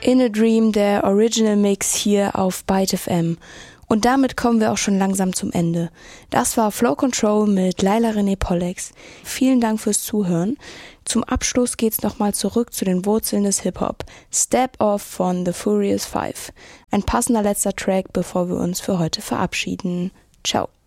In a Dream, der Original Mix hier auf Byte FM. Und damit kommen wir auch schon langsam zum Ende. Das war Flow Control mit Laila Renee Pollex. Vielen Dank fürs Zuhören. Zum Abschluss geht's nochmal zurück zu den Wurzeln des Hip-Hop. Step Off von The Furious Five. Ein passender letzter Track, bevor wir uns für heute verabschieden. Ciao.